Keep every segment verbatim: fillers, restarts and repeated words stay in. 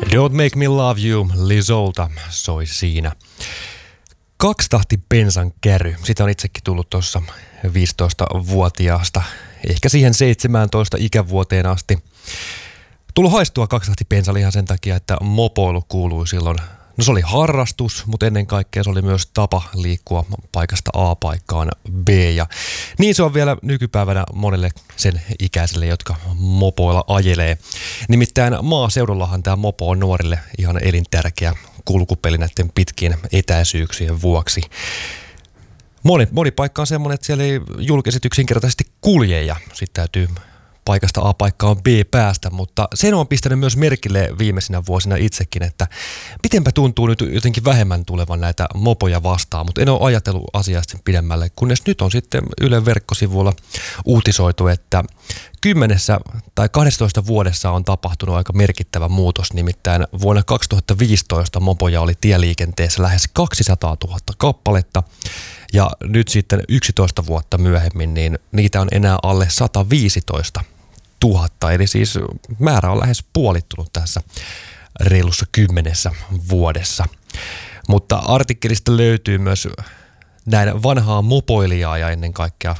Don't Make Me Love You, Lizolta soi siinä. Kaksitahti bensan käry, sitä on itsekin tullut tuossa viisitoistavuotiaasta, ehkä siihen seitsemäntoista ikävuoteen asti. Tullut haistua kaksitahti bensalle ihan sen takia, että mopoilu kuului silloin. No se oli harrastus, mutta ennen kaikkea se oli myös tapa liikkua paikasta A paikkaan B. Ja niin se on vielä nykypäivänä monelle sen ikäiselle, jotka mopoilla ajelee. Nimittäin maaseudullahan tämä mopo on nuorille ihan elintärkeä kulkupeli näiden pitkien etäisyyksien vuoksi. Moni, moni paikka on semmoinen, että siellä ei julkiset yksinkertaisesti kulje ja sitten täytyy paikasta A paikkaan B päästä, mutta sen on pistänyt myös merkille viimeisinä vuosina itsekin, että mitenpä tuntuu nyt jotenkin vähemmän tulevan näitä mopoja vastaan, mutta en ole ajatellut asiasta sen pidemmälle, kunnes nyt on sitten Ylen verkkosivuilla uutisoitu, että kymmenessä tai kahdessatoista vuodessa on tapahtunut aika merkittävä muutos, nimittäin vuonna kaksituhattaviisitoista mopoja oli tieliikenteessä lähes kaksisataatuhatta kappaletta, ja nyt sitten yksitoista vuotta myöhemmin, niin niitä on enää alle sataviisitoista tuhatta, eli siis määrä on lähes puolittunut tässä reilussa kymmenessä vuodessa. Mutta artikkelista löytyy myös näin vanhaa mopoilijaa ja ennen kaikkea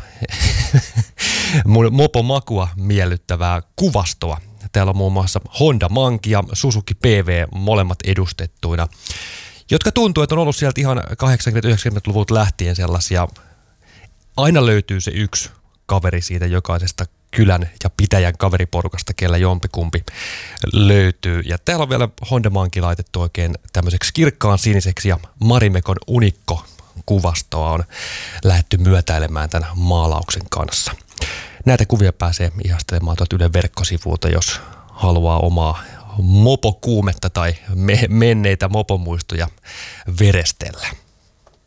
mun mopomakua miellyttävää kuvastoa. Täällä on muun muassa Honda Monkey ja Suzuki P V molemmat edustettuina, jotka tuntuu, että on ollut sieltä ihan kahdeksankymmentä-yhdeksänkymmentäluvulta lähtien sellaisia. Aina löytyy se yksi kaveri siitä jokaisesta kylän ja pitäjän kaveriporukasta, kellä jompikumpi löytyy. Ja täällä on vielä Honda Monkey laitettu oikein tämmöiseksi kirkkaan siniseksi ja Marimekon unikko kuvastoa on lähdetty myötäilemään tämän maalauksen kanssa. Näitä kuvia pääsee ihastelemaan tuolta Ylen verkkosivuilta, jos haluaa omaa mopokuumetta tai me- menneitä mopomuistoja verestellä.